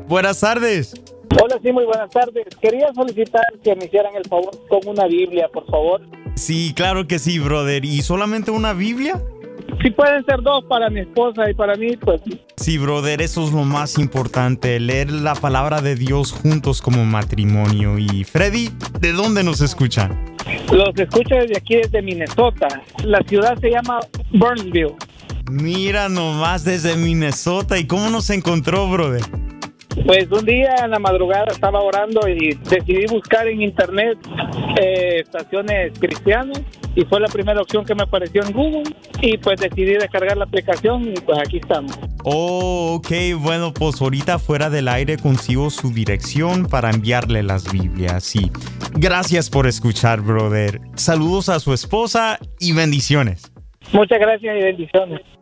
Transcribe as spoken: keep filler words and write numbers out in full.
Buenas tardes. Hola, sí, muy buenas tardes. Quería solicitar que me hicieran el favor con una Biblia, por favor. Sí, claro que sí, brother. ¿Y solamente una Biblia? Si pueden ser dos para mi esposa y para mí, pues... Sí, brother, eso es lo más importante, leer la palabra de Dios juntos como matrimonio. Y Freddy, ¿de dónde nos escuchan? Los escucho desde aquí, desde Minnesota. La ciudad se llama Burnsville. Mira nomás, desde Minnesota. ¿Y cómo nos encontró, brother? Pues un día en la madrugada estaba orando y decidí buscar en internet eh, estaciones cristianas y fue la primera opción que me apareció en Google y pues decidí descargar la aplicación y pues aquí estamos. Oh, ok, bueno, pues ahorita fuera del aire consigo su dirección para enviarle las Biblias, sí. Gracias por escuchar, brother. Saludos a su esposa y bendiciones. Muchas gracias y bendiciones.